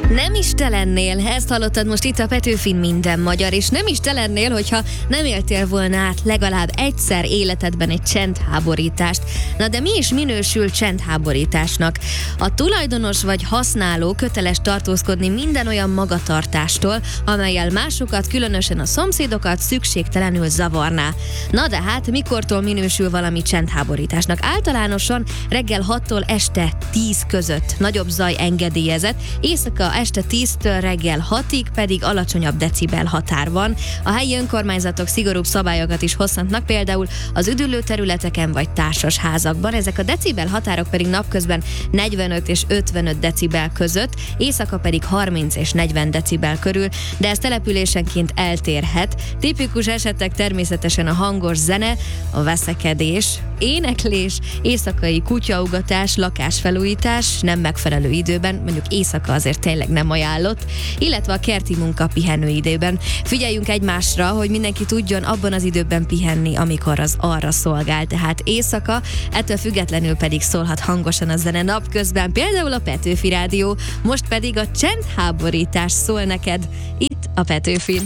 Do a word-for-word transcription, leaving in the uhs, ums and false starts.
Nem is te lennél, ezt hallottad most itt a Petőfin Minden Magyar, és nem is te lennél, hogyha nem éltél volna át legalább egyszer életedben egy csendháborítást. Na de mi is minősül csendháborításnak? A tulajdonos vagy használó köteles tartózkodni minden olyan magatartástól, amellyel másokat, különösen a szomszédokat szükségtelenül zavarná. Na de hát, mikortól minősül valami csendháborításnak? Általánosan reggel hattól este tíz között nagyobb zaj engedélyezett, éjszaka este tíztől reggel hatig pedig alacsonyabb decibel határ van. A helyi önkormányzatok szigorúbb szabályokat is hozhatnak, például az üdülő területeken vagy társas házakban. Ezek a decibel határok pedig napközben negyvenöt és ötvenöt decibel között, éjszaka pedig harminc és negyven decibel körül, de ez településenként eltérhet. Tipikus esetek természetesen a hangos zene, a veszekedés, éneklés, éjszakai kutyaugatás, lakásfelújítás nem megfelelő időben, mondjuk éjszaka azért tényleg nem ajánlott, illetve a kerti munka pihenő időben. Figyeljünk egymásra, hogy mindenki tudjon abban az időben pihenni, amikor az arra szolgál, tehát éjszaka, ettől függetlenül pedig szólhat hangosan a zene napközben, például a Petőfi Rádió, most pedig a csendháborítás szól neked itt a Petőfin.